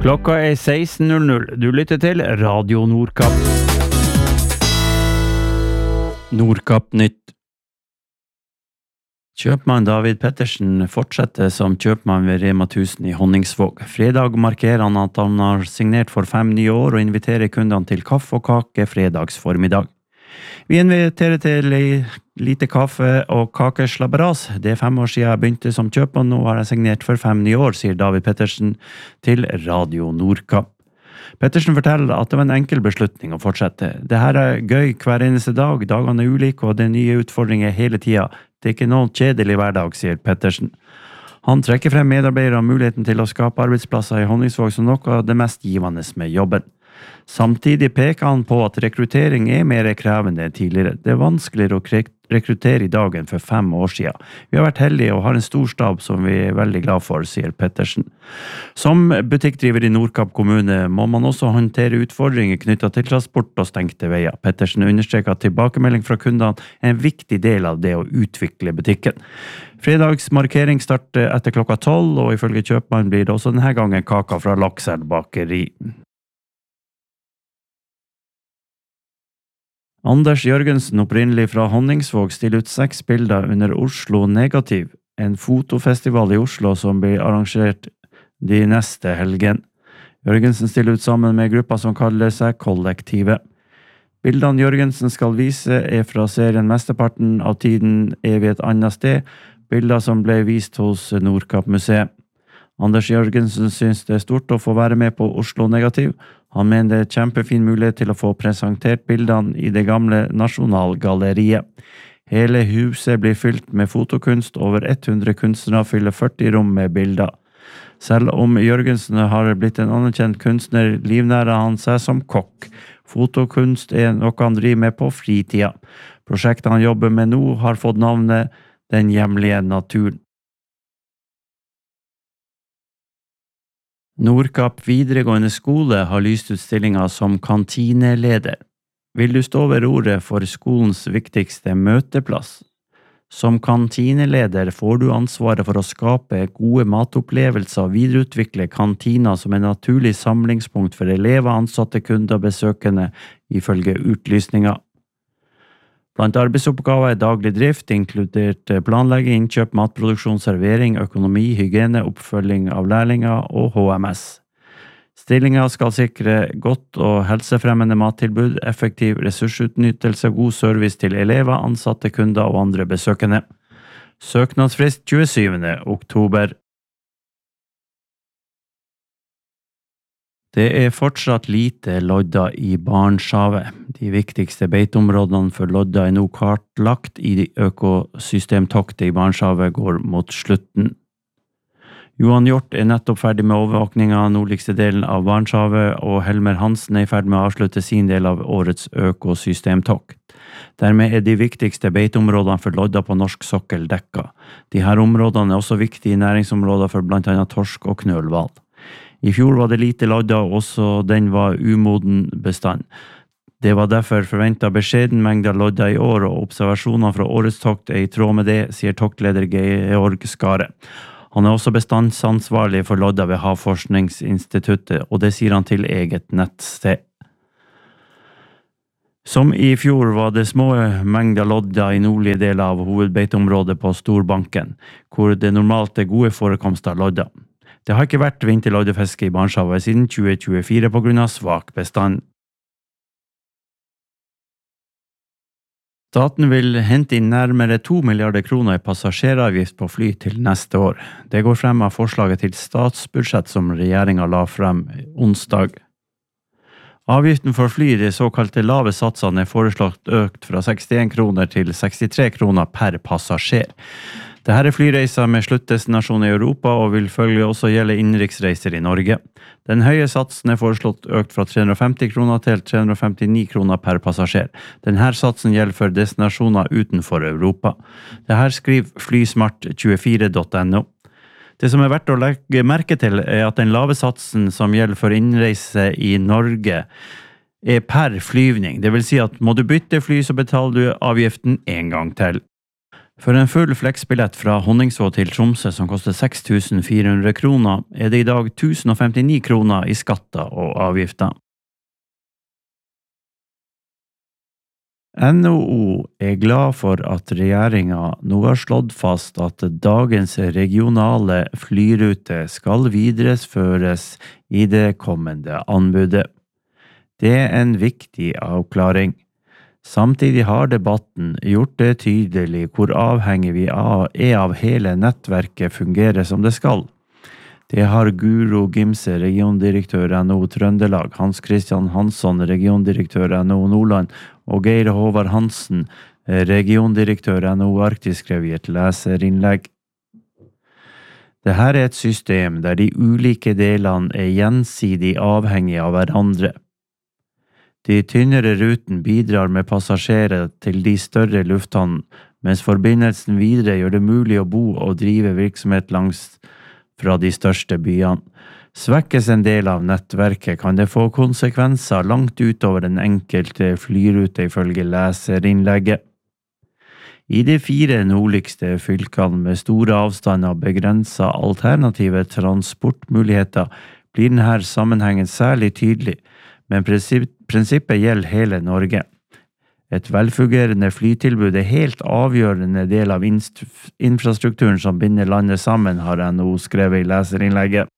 Klokka 16.00. Du lytter til Radio Nordkapp. Nordkapp Nytt. Kjøpmann David Pettersen fortsetter som kjøpmann ved Rema 1000 i Honningsvåg. Fredag markerer han at han har signert for 5 nye år og inviterer kundene til kaffe og kake fredags formiddag. Vi inviterer til lite kaffe og kakeslabberas. Det 5 år siden jeg begynte som kjøpmann, nå har jeg signert for 5 nye år, sier David Pettersen til Radio Nordkapp. Pettersen forteller at det var en enkel beslutning å fortsette. Det her er gøy hver eneste dag, dagene er ulike og det er nye utfordringer hele tiden. Det er ikke noen kjedelig hverdag, sier Pettersen. Han trekker frem medarbeidere og muligheten til å skape arbeidsplasser i Honningsvåg som noe av det mest givende med jobben. Samtidig peker han på at rekruttering er mer krevende enn tidligere. Det er vanskeligere å rekruttere i dag enn for 5 år siden. Vi har vært heldige og har en stor stab som vi er veldig glad for, sier Pettersen. Som butikkdriver i Nordkapp kommune må man også håndtere utfordringer knyttet til transport og stengte veier. Pettersen understreker at tilbakemelding fra kundene er en viktig del av det å utvikle butikken. Fredagsmarkering starter etter klokka 12, og ifølge kjøpmann blir det også denne gangen kaka fra Lakselv bakeri. Anders Jørgensen, opprinnelig fra Honningsvåg, stiller ut 6 bilder under Oslo Negativ, en fotofestival i Oslo som blir arrangert de neste helgen. Jørgensen stiller ut sammen med gruppa som kaller seg Kollektivet. Bildene Jørgensen skal vise er fra serien Mesteparten av tiden er vi et annet sted, bilder som ble vist hos Nordkapp-museet. Anders Jørgensen synes det er stort å få være med på Oslo Negativ. Han mener det er kjempefin mulighet til å få presentert bildene i det gamle Nasjonalgalleriet. Hele huset blir fylt med fotokunst, over 100 kunstnere fyller 40 rom med bilder. Selv om Jørgensen har blitt en anerkjent kunstner, livnærer han seg som kokk. Fotokunst er noe han driver med på fritida. Prosjektet han jobber med nå har fått navnet Den hjemlige naturen. Nordkapp videregående skole har lyst ut stillinger som kantineleder. Vil du stå ved roret for skolens viktigste møteplass? Som kantineleder får du ansvaret for å skape gode matopplevelser og videreutvikle kantina som en naturlig samlingspunkt for elever, ansatte, kunder og besøkende, ifølge utlysninger. Blant arbeidsoppgaver er daglig drift, inkludert planlegging, innkjøp, matproduksjon, servering, økonomi, hygiene, oppfølging av lærlinger og HMS. Stillingen skal sikre godt og helsefremmende mattilbud, effektiv ressursutnyttelse, god service til elever, ansatte, kunder og andre besøkende. Søknadsfrist 27. oktober. Det er fortsatt lite lodda i Barentshavet. De viktigste beiteområdene for lodda er nå kartlagt i økosystemtoktet i Barentshavet går mot slutten. Johan Hjort er nettopp ferdig med overvåkningen av nordligste delen av Barentshavet, og Helmer Hansen er i ferd med å avslutte sin del av årets økosystemtokt. Dermed er de viktigste beiteområdene for lodda på norsk sokkel dekka. De her områdene er også viktige næringsområder for blant annet torsk og knølhval. I fjor var det lite lodda, og også den var umoden bestand. Det var derfor forventet beskjeden mengde lodda i år, og observasjoner fra årets tokt er i tråd med det, sier toktleder Georg Skare. Han er også bestandsansvarlig for lodda ved Havforskningsinstituttet, og det sier han til eget nettsted. Som i fjor var det små mengder lodda i nordlige deler av hovedbeiteområdet på Storbanken, hvor det normalt er gode forekomster av lodda. Det har ikke vært vinterloddefiske i Barentshavet siden 2024 på grunn av svak bestand. Staten vil hente inn nærmere 2 milliarder kroner i passasjeravgift på fly til neste år. Det går frem av forslaget til statsbudsjett som regjeringen la frem onsdag. Avgiften for fly i de såkalte lave satsene er foreslått økt fra 61 kroner til 63 kroner per passasjer. Dette er flyreiser med sluttdestinasjon i Europa og vil følge også gjelde innenriksreiser i Norge. Den høye satsen er foreslått økt fra 350 kroner til 359 kroner per passasjer. Denne satsen gjelder for destinasjoner utenfor Europa. Dette skriver flysmart24.no. Det som er verdt å legge merke til er at den lave satsen som gjelder for innreise i Norge er per flyvning. Det vil si at må du bytte fly så betaler du avgiften en gang til. For en full fleksbillett fra Honningsvåg til Tromsø som koster 6.400 kroner, det i dag 1.059 kroner i skatter og avgifter. NHO glad for at regjeringen nå har slått fast at dagens regionale flyrute skal videreføres i det kommende anbudet. Det en viktig avklaring. Samtidig har debatten gjort det tydelig hvor avhengig vi av hele nettverket fungerer som det skal. Det har Guro Gimse, regiondirektør NHO Trøndelag, Hans Christian Hansson, regiondirektør NHO Nordland, og Geir Håvard Hansen, regiondirektør NHO Arktis, skrev i et leserinnlegg. Dette et system der de ulike delene gjensidig avhengige av hverandre. De tynnere ruten bidrar med passasjerer til de større lufthavnene, mens forbindelsen videre gjør det mulig å bo og drive virksomhet langs fra de største byene. Svekkes en del av nettverket, kan det få konsekvenser langt utover den enkelte flyrute ifølge leserinnlegget. I de 4 nordligste fylkene med store avstander og begrenset alternative transportmuligheter blir denne sammenhengen særlig tydelig, men prinsippet gjelder hele Norge. Et velfungerende flytilbud helt avgjørende del av infrastrukturen som binder landet sammen, har NHO skrevet i leserinnlegget.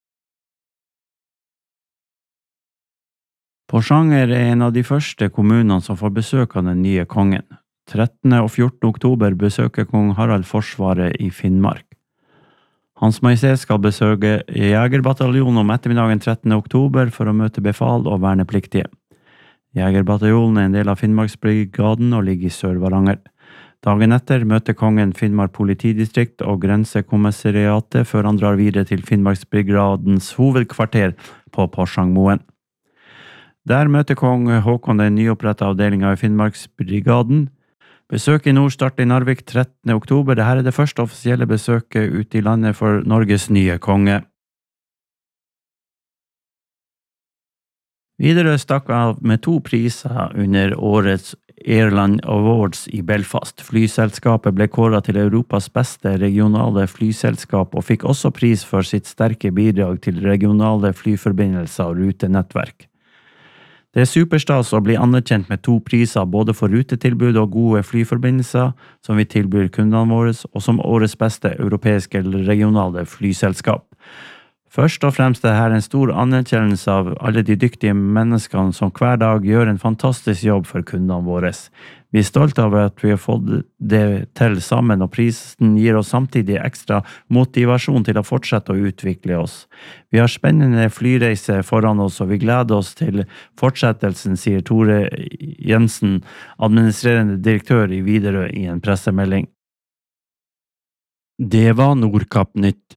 Porsanger en av de første kommunene som får besøk av den nye kongen. 13. og 14. oktober besøker kong Harald Forsvaret i Finnmark. Hans Majestet skal besøke Jegerbataljonen om ettermiddagen 13. oktober for å møte befal og vernepliktige. Jegerbataljonen en del av Finnmarksbrigaden og ligger i Sør-Varanger. Dagen etter møter kongen Finnmark politidistrikt og grensekommissariatet før han drar videre til Finnmarksbrigadens hovedkvarter på Porsangmoen. Der møter kong Håkon den nyopprettet avdelingen i Finnmarksbrigaden. Besøk i nord starter i Narvik 13. oktober. Dette det første offisielle besøket ute i landet for Norges nye konge. Widerøe stakk av med 2 priser under årets Airline Awards i Belfast. Flyselskapet ble kåret til Europas beste regionale flyselskap og fikk også pris for sitt sterke bidrag til regionale flyforbindelser og rutenettverk. Det superstas å bli anerkjent med 2 priser både for rutetilbud og gode flyforbindelser som vi tilbyr kundene våre, og som årets beste europeiske eller regionale flyselskap. Først og fremst er dette en stor anerkjennelse av alle de dyktige menneskene som hver dag gjør en fantastisk jobb for kundene våre. Vi stolte av at vi har fått det til sammen, og prisen gir oss samtidig ekstra motivasjon til å fortsette å utvikle oss. Vi har spennende flyreiser foran oss, og vi gleder oss til fortsettelsen, sier Tore Jensen, administrerende direktør i Widerøe i en pressemelding. Det var Nordkapp Nytt.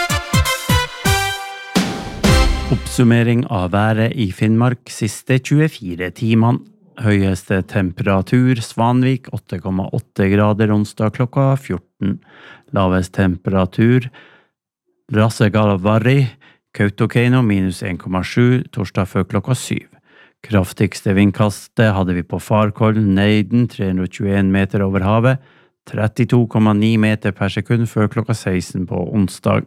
Oppsummering av været i Finnmark siste 24 timene. Høyeste temperatur Svanvik 8,8 grader onsdag klokka 14. Lavest temperatur Rassegalvari Kautokeino minus 1,7 torsdag før klokka 7. Kraftigste vindkastet hadde vi på Farkollen, Neiden 321 meter over havet, 32,9 meter per sekund før klokka 16 på onsdag.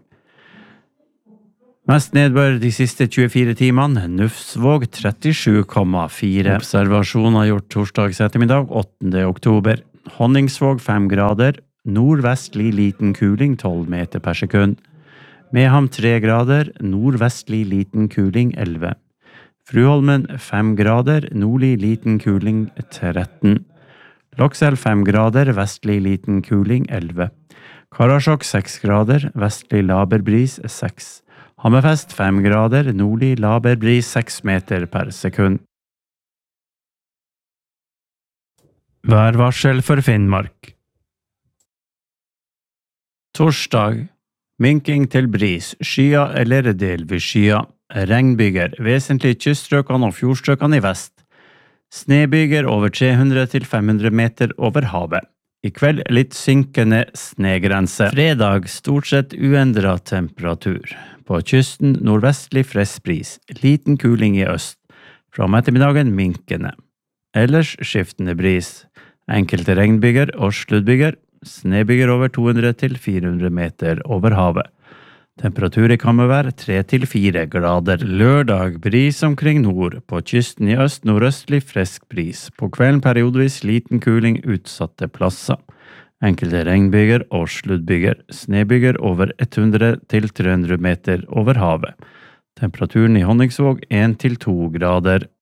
Mest nedbør de siste 24 timene, Nufsvåg 37,4. Observasjoner gjort torsdags ettermiddag 8. oktober. Honningsvåg 5 grader, nordvestlig liten kuling 12 meter per sekund. Mehamn 3 grader, nordvestlig liten kuling 11. Fruholmen 5 grader, nordlig liten kuling 13. Lokselv 5 grader, vestlig liten kuling 11. Karasjok 6 grader, vestlig laber bris 6. Hammerfest 5 grader, nordlig laber bris 6 meter per sekund. Værvarsel for Finnmark. Torsdag. Minking til bris, skya eller delvis skya. Regnbyger, vesentlig kyststrøkene og fjordstrøkene i vest. Snebyger over 300 til 500 meter over havet. I kveld litt synkende snegrense. Fredag stort sett uendret temperatur. På kysten nordvestlig frisk bris, liten kuling i øst. Fra ettermiddagen minkende. Ellers skiftende bris. Enkelte regnbyger og sluddbyger. Snebyger over 200 til 400 meter over havet. Temperatur i Kammervær 3 til 4 grader. Lørdag bris omkring nord. På kysten i øst nordøstlig frisk bris. På kvelden periodevis liten kuling utsatte plasser. Enkelte regnbyger og sluddbyger. Snebyger over 100 til 300 meter over havet. Temperaturen i Honningsvåg 1 til 2 grader.